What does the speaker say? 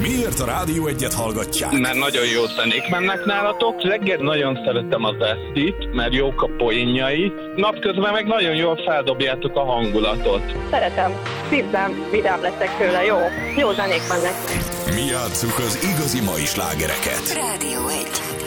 Miért a Rádió Egyet hallgatják? Mert nagyon jó zenék mennek nálatok. Reggel nagyon szeretem az Esztit, mert jók a poénjai. Napközben meg nagyon jól feldobjátok a hangulatot. Szeretem. Szívem, vidám leszek tőle, jó. Jó zenék mennek. Mi játsszuk az igazi mai slágereket. Rádió 1.